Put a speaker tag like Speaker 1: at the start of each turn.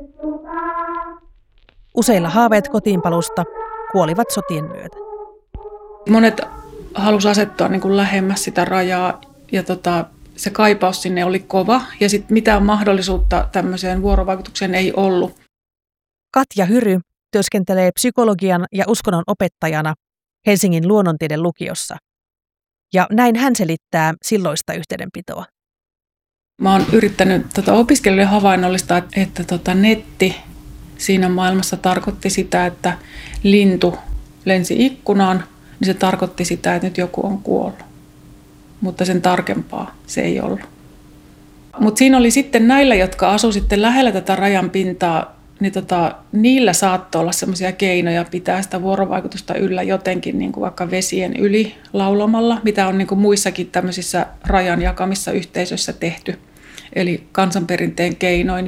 Speaker 1: Useilla haaveet kotiinpalusta kuolivat sotien myötä.
Speaker 2: Monet halusi asettua niin kuin lähemmäs sitä rajaa ja se kaipaus sinne oli kova ja sitten mitään mahdollisuutta tämmöiseen vuorovaikutukseen ei ollut.
Speaker 1: Katja Hyry työskentelee psykologian ja uskonnon opettajana Helsingin luonnontieteen lukiossa. Ja näin hän selittää silloista yhteydenpitoa.
Speaker 2: Mä oon yrittänyt opiskelijoille havainnollistaa, että netti siinä maailmassa tarkoitti sitä, että lintu lensi ikkunaan, niin se tarkoitti sitä, että nyt joku on kuollut. Mutta sen tarkempaa se ei ollut. Mutta siinä oli sitten näillä, jotka asuivat sitten lähellä tätä rajan pintaa, niin niillä saattoi olla sellaisia keinoja pitää sitä vuorovaikutusta yllä jotenkin, niin kuin vaikka vesien yli laulamalla, mitä on niin kuin muissakin tämmöisissä rajan jakamissa yhteisöissä tehty. Eli kansanperinteen keinoin